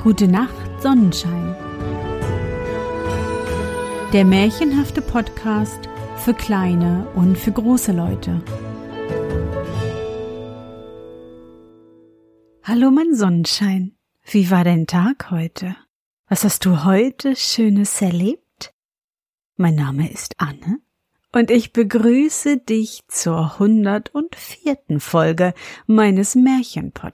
Gute Nacht, Sonnenschein. Der märchenhafte Podcast für kleine und für große Leute. Hallo mein Sonnenschein, wie war dein Tag heute? Was hast du heute Schönes erlebt? Mein Name ist Anne und ich begrüße dich zur 104. Folge meines Märchenpodcasts.